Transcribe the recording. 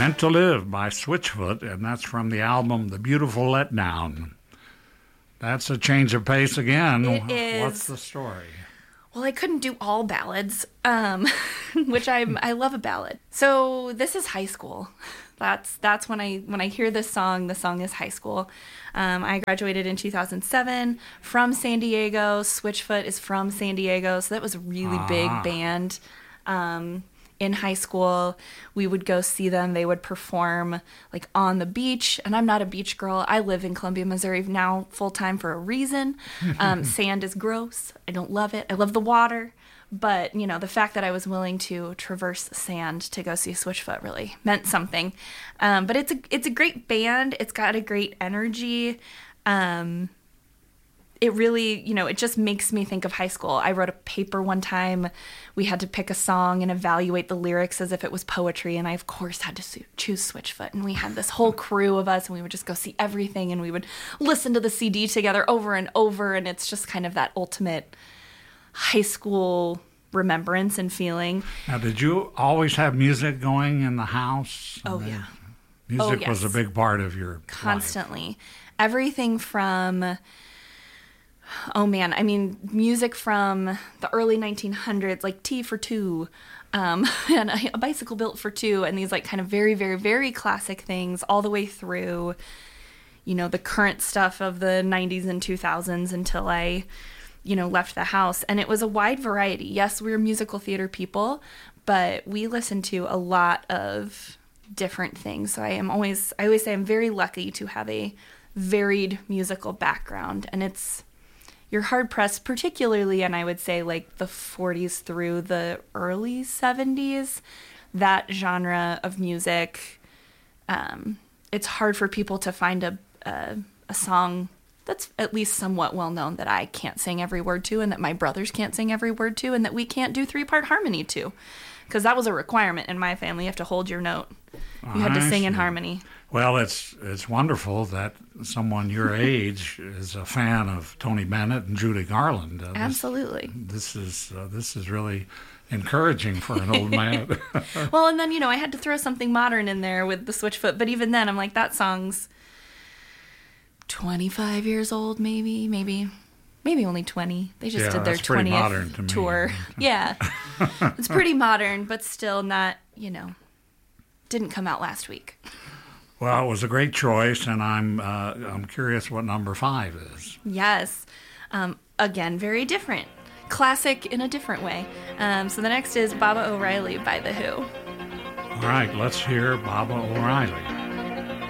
Meant to Live by Switchfoot, and that's from the album The Beautiful Letdown. That's a change of pace again. It is. What's the story? Well, I couldn't do all ballads, which I love a ballad. So this is high school. That's when I hear this song. The song is high school. I graduated in 2007 from San Diego. Switchfoot is from San Diego, so that was a really big band. In high school, we would go see them. They would perform like on the beach, and I'm not a beach girl. I live in Columbia, Missouri now full time for a reason. Sand is gross. I don't love it. I love the water, but you know, the fact that I was willing to traverse sand to go see Switchfoot really meant something. But it's a great band. It's got a great energy. It really, you know, it just makes me think of high school. I wrote a paper one time. We had to pick a song and evaluate the lyrics as if it was poetry. And I, of course, had to choose Switchfoot. And we had this whole crew of us, and we would just go see everything. And we would listen to the CD together over and over. And it's just kind of that ultimate high school remembrance and feeling. Now, did you always have music going in the house? Oh, yeah. Music was a big part of your Constantly. life. Everything from... Oh, man. I mean, music from the early 1900s, like Tea for Two, and A Bicycle Built for Two, and these like kind of very, very, very classic things all the way through, you know, the current stuff of the 90s and 2000s until I, you know, left the house. And it was a wide variety. Yes, we were musical theater people, but we listened to a lot of different things. So I always say I'm very lucky to have a varied musical background, and you're hard-pressed, particularly, and I would say, like, the 40s through the early 70s, that genre of music, it's hard for people to find a song that's at least somewhat well-known that I can't sing every word to, and that my brothers can't sing every word to, and that we can't do three-part harmony to. Because that was a requirement in my family. You have to hold your note. You had to sing in harmony. Well, it's wonderful that someone your age is a fan of Tony Bennett and Judy Garland. Absolutely. This is really encouraging for an old man. Well, and then, you know, I had to throw something modern in there with the Switchfoot, but even then, I'm like, that song's 25 years old, maybe only 20. They just did their 20th tour. Yeah. It's pretty modern, but still not, you know, didn't come out last week. Well, it was a great choice, and I'm curious what number 5 is. Yes. Again, very different. Classic in a different way. So the next is Baba O'Riley by The Who. All right, let's hear Baba O'Riley.